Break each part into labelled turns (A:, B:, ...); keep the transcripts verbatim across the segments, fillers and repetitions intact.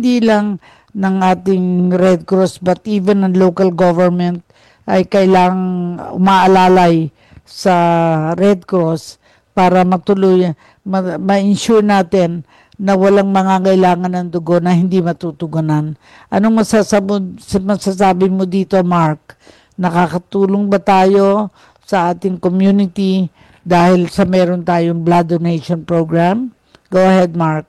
A: hindi lang ng ating Red Cross but even ng local government ay kailangang umaalalay sa Red Cross para matuloy, ma- ma-ensure natin na walang mangangailangan ng dugo na hindi matutugunan. Anong masasabi, masasabi mo dito, Mark? Nakakatulong ba tayo sa ating community dahil sa meron tayong blood donation program? Go ahead, Mark.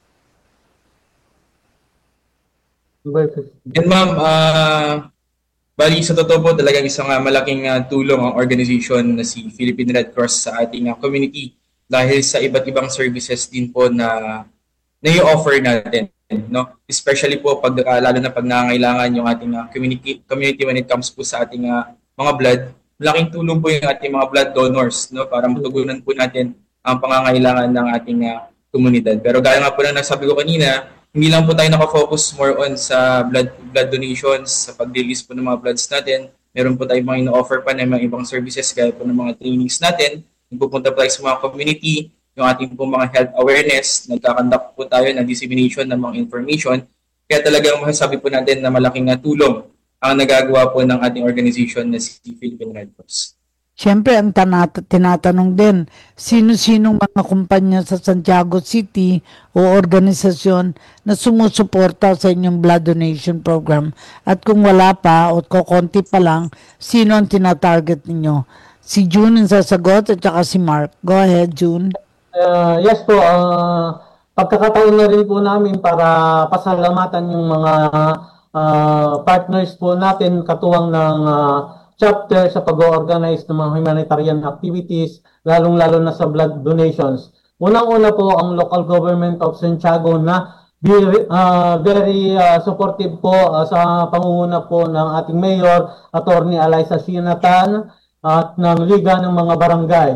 B: And ma'am, uh, bali sa totoo po talagang isang uh, malaking uh, tulong ang organization na si Philippine Red Cross sa ating uh, community dahil sa iba't ibang services din po na na i-offer natin, no? Especially po pag uh, lalo na pag nangangailangan yung ating uh, community community when it comes po sa ating uh, mga blood. Malaking tulong po yung ating mga blood donors, no, para matugunan po natin ang pangangailangan ng ating uh, komunidad. Pero gaya nga po na nasabi ko kanina, hindi lang po tayo nakafocus more on sa blood blood donations, sa pag-release po ng mga bloods natin. Meron po tayong mga ino-offer pa na mga ibang services gaya po ng mga trainings natin. Pupunta po tayo sa mga community, yung ating po mga health awareness, nagkakandak po tayo ng dissemination ng mga information. Kaya talagang masasabi po natin na malaking tulong ang nagagawa po ng ating organization na si Philippine Red Cross.
A: Siyempre, ang tanat- tinatanong din, sino-sinong mga kumpanya sa Santiago City o organisasyon na sumusuporta sa inyong blood donation program? At kung wala pa o kukunti pa lang, sino ang tinatarget ninyo? Si June ang sasagot at saka si Mark. Go ahead, June.
C: Uh, yes po, uh, pagkakataon na rin po namin para pasalamatan yung mga uh, partners po natin katuwang ng uh, chapter sa pag-organize ng mga humanitarian activities, lalong-lalo na sa blood donations. Unang-una po ang local government of Santiago na very, uh, very uh, supportive po uh, sa pangunguna po ng ating mayor, Attorney Alyssa Sinatan, at ng Liga ng mga Barangay.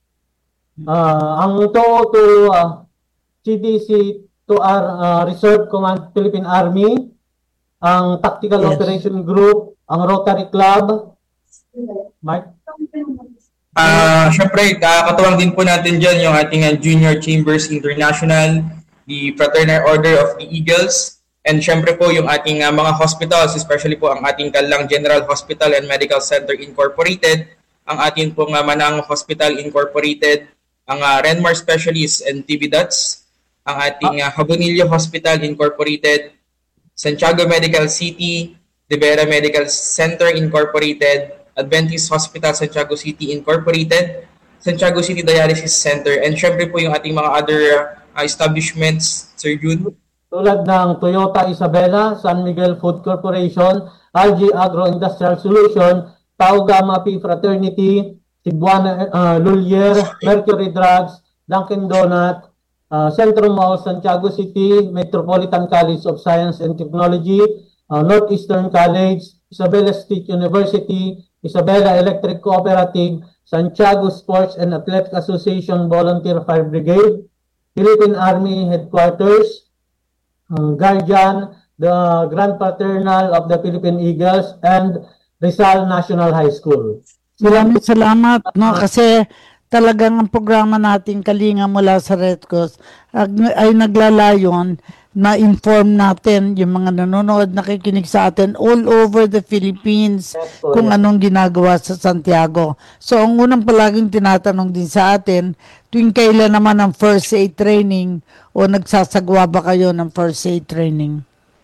C: Uh, ang to to uh, C D C to our uh, Reserve Command Philippine Army, ang Tactical yes. Operation Group, ang Rotary Club. Mike?
B: Uh, Siyempre, kakatuwang din po natin dyan yung ating uh, Junior Chambers International, the Fraternal Order of the Eagles, and siyempre po yung ating uh, mga hospitals, especially po ang ating Kalang General Hospital and Medical Center Incorporated, ang ating pong uh, Manang Hospital Incorporated, ang uh, Renmar Specialists and T B D O T S, ang ating uh, Habonillo Hospital Incorporated, Santiago Medical City, Libera Medical Center Incorporated, Adventist Hospital Santiago City Incorporated, Santiago City Dialysis Center, and syempre po yung ating mga other uh, establishments, Sir June.
C: Tulad ng Toyota Isabela, San Miguel Food Corporation, R G Agro Industrial Solution, Tau Gamma Pi Fraternity, Cebuana uh, Lulier, Mercury Drugs, Dunkin Donut, uh, Centrum Mall Santiago City, Metropolitan College of Science and Technology, uh, Northeastern College, Isabela State University, Isabela Electric Cooperative, Santiago Sports and Athletic Association Volunteer Fire Brigade, Philippine Army Headquarters, uh, Guardian, the Grand Fraternal of the Philippine Eagles, and Rizal National High School.
A: Maraming salamat, no? Kasi talagang ang programa natin Kalinga mula sa Red Cross ay naglalayon na inform natin yung mga nanonood, nakikinig sa atin all over the Philippines kung anong ginagawa sa Santiago. So, ang unang palaging tinatanong din sa atin, tuwing kailan naman ang first aid training o nagsasagawa ba kayo ng first aid training?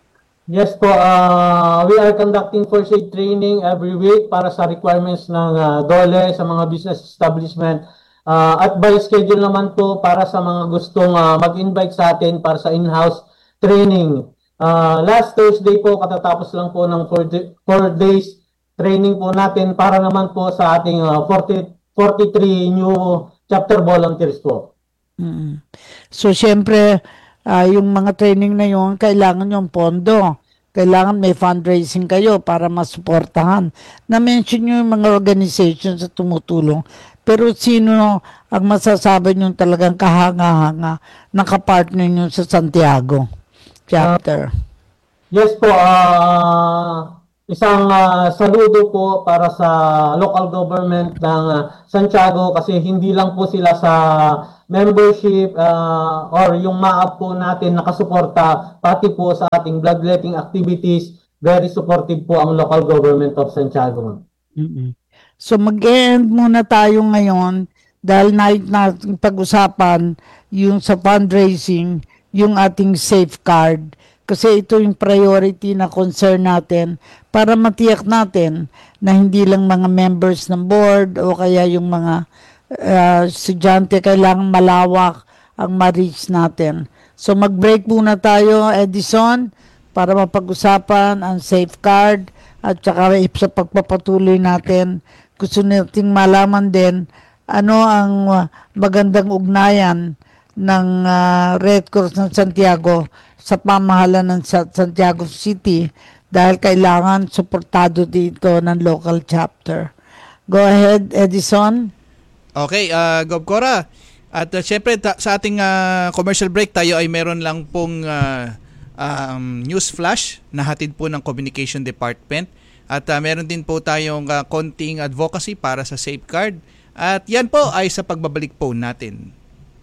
C: Yes po, uh, we are conducting first aid training every week para sa requirements ng uh, DOLE sa mga business establishment. Uh, at by schedule naman po para sa mga gustong uh, mag-invite sa atin para sa in-house training. Uh, last Thursday po, katatapos lang po ng four days training po natin para naman po sa ating uh, forty, forty-three new chapter volunteers po.
A: Mm-hmm. So, syempre, uh, yung mga training na yun, kailangan yung pondo. Kailangan may fundraising kayo para masuportahan. Na-mention nyo yung mga organizations na tumutulong. Pero sino ang masasabi nyo talagang kahanga-hanga na kapartner nyo sa Santiago chapter?
C: Uh, yes po, uh, isang uh, saludo po para sa local government ng uh, Santiago kasi hindi lang po sila sa membership uh, or yung M A A P po natin nakasuporta, pati po sa ating bloodletting activities. Very supportive po ang local government of Santiago.
A: Mm-mm. So mag-end muna tayo ngayon dahil night natin pag-usapan yung sa fundraising, yung ating safeguard. Kasi ito yung priority na concern natin para matiyak natin na hindi lang mga members ng board o kaya yung mga uh, estudyante kailangan malawak ang ma-reach natin. So mag-break muna tayo, Edison, para mapag-usapan ang safeguard at saka sa pagpapatuloy natin. Gusto nating malaman din ano ang uh, magandang ugnayan ng uh, Red Cross ng Santiago sa pamahalaan ng Santiago City dahil kailangan suportado dito ng local chapter. Go ahead, Edison.
D: Okay, uh, Gov Cora. At uh, syempre ta- sa ating uh, commercial break tayo ay meron lang pong uh, um, news flash na hatid po ng Communication Department. At uh, meron din po tayong uh, konting advocacy para sa safeguard. At yan po ay sa pagbabalik po natin.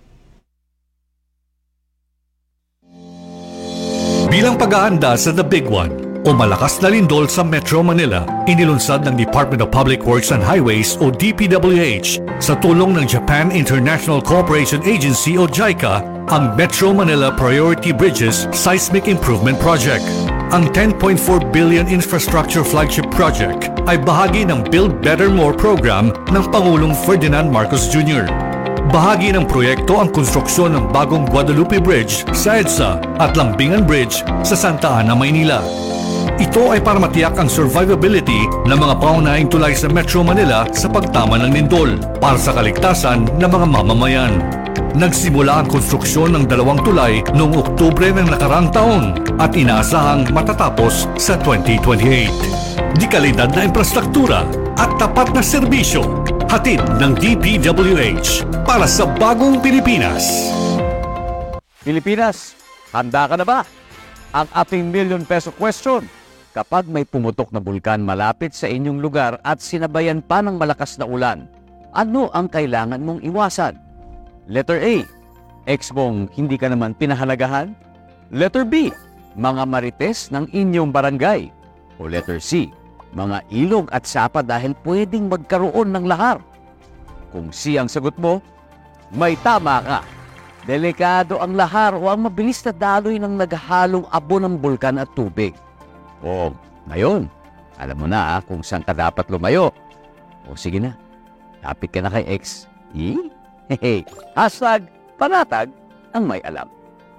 E: Bilang pag-aanda sa The Big One o malakas na lindol sa Metro Manila, inilunsad ng Department of Public Works and Highways o D P W H sa tulong ng Japan International Cooperation Agency o JICA ang Metro Manila Priority Bridges Seismic Improvement Project. Ang ten point four billion infrastructure flagship project ay bahagi ng Build Better More program ng Pangulong Ferdinand Marcos Junior Bahagi ng proyekto ang konstruksyon ng bagong Guadalupe Bridge sa EDSA at Lambingan Bridge sa Santa Ana, Maynila. Ito ay para matiyak ang survivability ng mga pangunahing tulay sa Metro Manila sa pagtama ng lindol para sa kaligtasan ng mga mamamayan. Nagsimula ang konstruksyon ng dalawang tulay noong Oktubre ng nakarang taon at inaasahang matatapos sa twenty twenty-eight. Di kalidad na infrastruktura at tapat na serbisyo, hatid ng D P W H para sa bagong Pilipinas.
F: Pilipinas, handa ka na ba? Ang ating million peso question. Kapag may pumutok na bulkan malapit sa inyong lugar at sinabayan pa ng malakas na ulan, ano ang kailangan mong iwasan? Letter A, ex mong hindi ka naman pinahalagahan? Letter B, mga marites ng inyong barangay? O letter C, mga ilog at sapa dahil pwedeng magkaroon ng lahar? Kung C ang sagot mo, may tama ka. Delikado ang lahar o ang mabilis na daloy ng naghalong abo ng bulkan at tubig. O, ngayon, alam mo na kung saan ka dapat lumayo. O sige na, lapit ka na kay ex. Eh? Hehe, hashtag panatag ang may alam.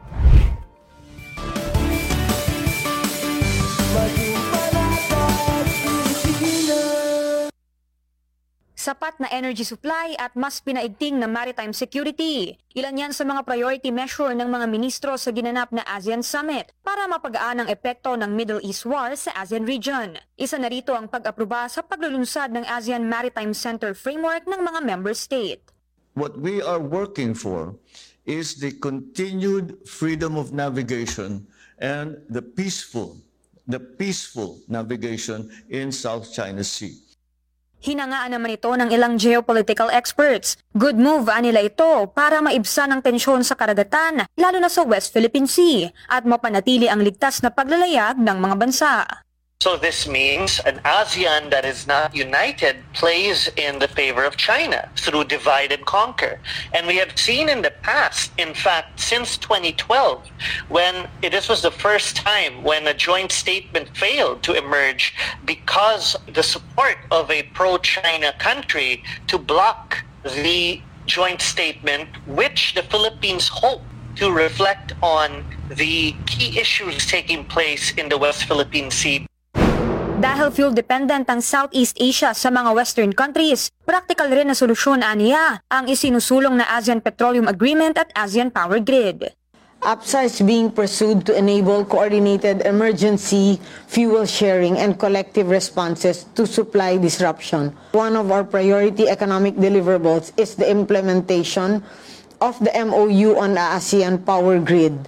G: Sapat na energy supply at mas pinaigting na maritime security. Ilan yan sa mga priority measure ng mga ministro sa ginanap na ASEAN Summit para mapagaan ang epekto ng Middle East War sa ASEAN region. Isa na rito ang pag-aproba sa paglulunsad ng ASEAN Maritime Center Framework ng mga member state.
H: What we are working for is the continued freedom of navigation and the peaceful, the peaceful navigation in South China Sea.
G: Hinangaan naman ito ng ilang geopolitical experts. Good move anila ito para maibsan ang tensyon sa karagatan, lalo na sa West Philippine Sea, at mapanatili ang ligtas na paglalayag ng mga bansa.
I: So this means an ASEAN that is not united plays in the favor of China through divide and conquer. And we have seen in the past, in fact, since twenty twelve, when this was the first time when a joint statement failed to emerge because the support of a pro-China country to block the joint statement, which the Philippines hope to reflect on the key issues taking place in the West Philippine Sea.
G: Dahil fuel-dependent ang Southeast Asia sa mga Western countries, practical rin na solusyon aniya ang isinusulong na ASEAN Petroleum Agreement at ASEAN Power Grid.
J: A P S A is being pursued to enable coordinated emergency fuel sharing and collective responses to supply disruption. One of our priority economic deliverables is the implementation of the M O U on the ASEAN Power Grid.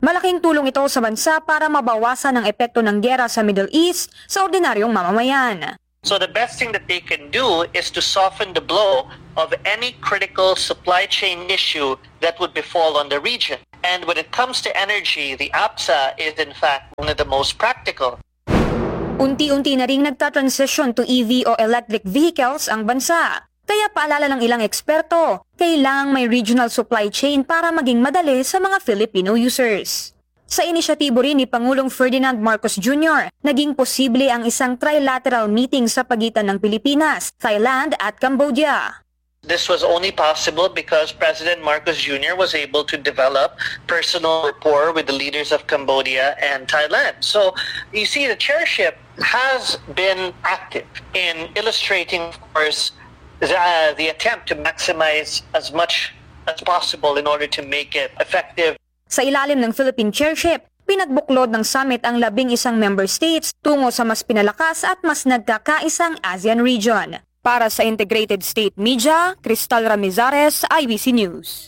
G: Malaking tulong ito sa bansa para mabawasan ang epekto ng giyera sa Middle East sa ordinaryong mamamayan.
I: So the best thing that they can do is to soften the blow of any critical supply chain issue that would befall on the region. And when it comes to energy, the A P S A is in fact one of the most practical.
G: Unti-unti na ring nagta-transition to E V o electric vehicles ang bansa. Kaya paalala ng ilang eksperto, kailangang may regional supply chain para maging madali sa mga Filipino users. Sa inisyatibo rin ni Pangulong Ferdinand Marcos Junior, naging posible ang isang trilateral meeting sa pagitan ng Pilipinas, Thailand at Cambodia.
I: This was only possible because President Marcos Junior was able to develop personal rapport with the leaders of Cambodia and Thailand. So you see, the chairship has been active in illustrating, of course, the, uh, the attempt to maximize as much as possible in order to make it effective.
G: Sa ilalim ng Philippine Chairship, pinagbuklod ng summit ang labing isang member states tungo sa mas pinalakas at mas nagkakaisang ASEAN region. Para sa Integrated State Media, Cristal Ramizares, I B C News.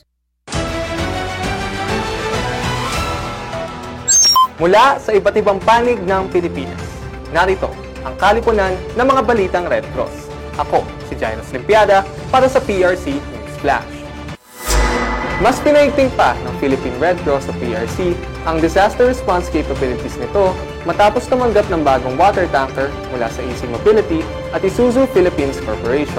K: Mula sa iba't ibang panig ng Pilipinas, narito ang kalipunan ng mga balitang Red Cross. Ako, si Jairus Limpiada, para sa P R C News Flash. Mas pinaigting pa ng Philippine Red Cross sa P R C ang disaster response capabilities nito matapos tumanggap ng bagong water tanker mula sa A C Mobility at Isuzu Philippines Corporation.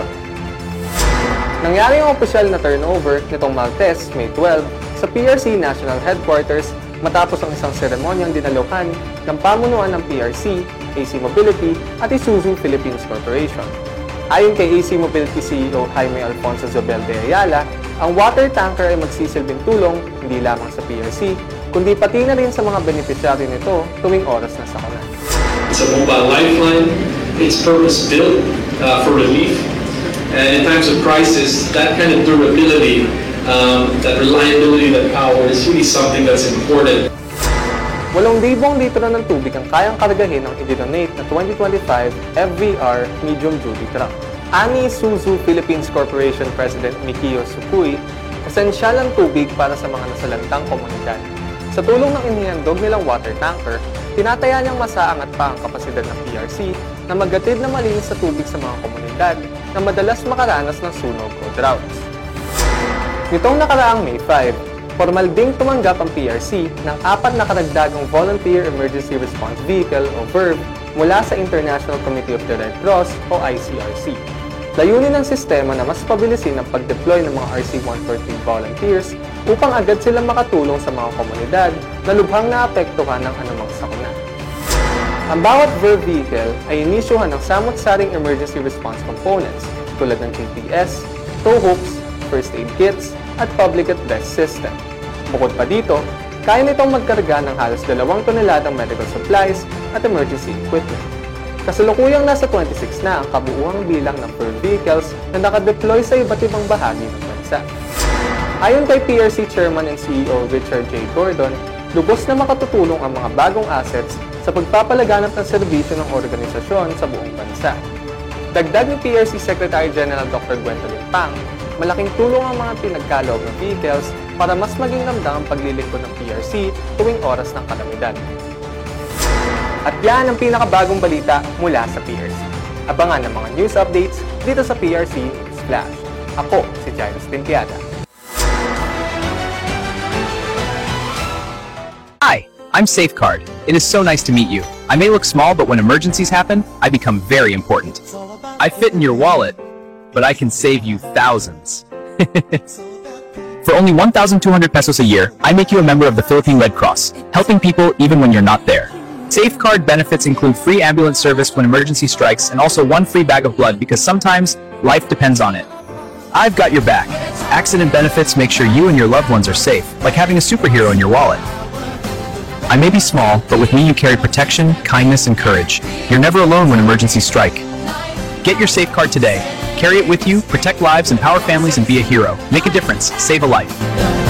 K: Nangyari ang opisyal na turnover nitong Martes, May twelve, sa P R C National Headquarters matapos ang isang seremonyang dinaluhan ng pamunuan ng P R C, A C Mobility at Isuzu Philippines Corporation. Ayon kay A C Mobility C E O Jaime Alfonso Zobel de Ayala, ang water tanker ay magsisilbing tulong hindi lamang sa P R C, kundi pati na rin sa mga beneficiary nito tuwing oras na sakuna.
L: It's a mobile lifeline. It's purpose-built uh, for relief. And in times of crisis, that kind of durability, um, that reliability, that power is really something that's important.
K: Walong libong litro ng tubig ang kayang kargahin ng i-donate na twenty twenty-five F V R medium-duty truck. Ani Isuzu Philippines Corporation President Mikio Sukuy, esensyal ang tubig para sa mga nasalantang komunidad. Sa tulong ng inihandog nilang water tanker, tinataya niyang masaangat pa ang kapasidad ng P R C na maghatid na malinis sa tubig sa mga komunidad na madalas makaranas ng sunog o droughts. Nitong nakaraang May five, formal ding tumanggap ang P R C ng apat na karagdagang Volunteer Emergency Response Vehicle o V E R V mula sa International Committee of the Red Cross o I C R C. Layunin ng sistema na mas pabilisin ang pag-deploy ng mga R C one forty volunteers upang agad silang makatulong sa mga komunidad na lubhang naapektuhan ng anumang sakuna. Ang bawat V E R V vehicle ay inisyuhan ng samot-saring emergency response components tulad ng G P S, tow hooks, first aid kits, at public at best system. Bukod pa dito, kaya nitong magkarga ng halos dalawang toneladang medical supplies at emergency equipment. Kasalukuyang nasa twenty-six na ang kabuuang bilang ng V E R V vehicles na nakadeploy sa iba't ibang bahagi ng bansa. Ayon kay P R C Chairman and C E O Richard J. Gordon, lubos na makatutulong ang mga bagong assets sa pagpapalaganap ng serbisyo ng organisasyon sa buong bansa. Dagdag ni P R C Secretary General Doctor Gwendolyn Pang, malaking tulong ang mga pinagkaloob ng vehicles para mas maging ramdam ang paglilingkod ng P R C tuwing oras ng kalamidad. At yan ang pinakabagong balita mula sa P R C. Abangan ang mga news updates dito sa P R C News Flash. Ako si Jairus Limpiada.
M: Hi, I'm Safeguard. It is so nice to meet you. I may look small, but when emergencies happen, I become very important. I fit in your wallet, but I can save you thousands. For only one thousand two hundred pesos a year, I make you a member of the Philippine Red Cross, helping people even when you're not there. Safeguard benefits include free ambulance service when emergency strikes and also one free bag of blood because sometimes life depends on it. I've got your back. Accident benefits make sure you and your loved ones are safe, like having a superhero in your wallet. I may be small, but with me you carry protection, kindness, and courage. You're never alone when emergencies strike. Get your Safeguard today. Carry it with you, protect lives, empower families, and be a hero. Make a difference. Save a life.